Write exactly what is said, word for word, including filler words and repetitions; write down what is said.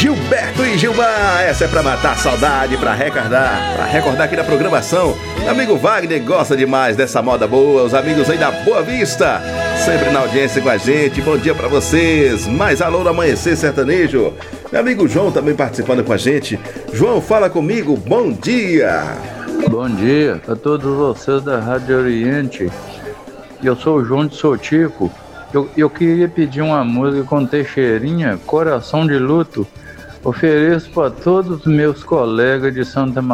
Gilberto e Gilmar, essa é pra matar a saudade, pra recordar, pra recordar aqui na programação. Meu amigo Wagner gosta demais dessa moda boa, os amigos aí da Boa Vista, sempre na audiência com a gente. Bom dia pra vocês, mais alô no Amanhecer Sertanejo. Meu amigo João também participando com a gente. João, fala comigo, bom dia. Bom dia a todos vocês da Rádio Oriente. Eu sou o João de Sotico. Eu, eu queria pedir uma música com Teixeirinha, Coração de Luto. Ofereço para todos os meus colegas de Santa Maria.